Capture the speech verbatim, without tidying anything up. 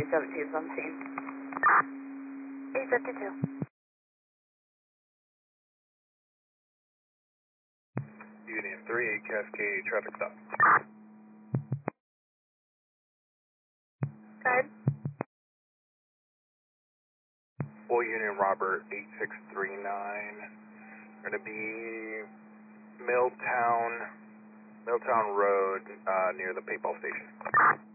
seventeen is on scene. eight fifty-two. Union three, eight Cascade, traffic stop. Go ahead. Full Union Robert, eight six three nine. Going to be Milltown, Milltown Road, uh, near the paintball station.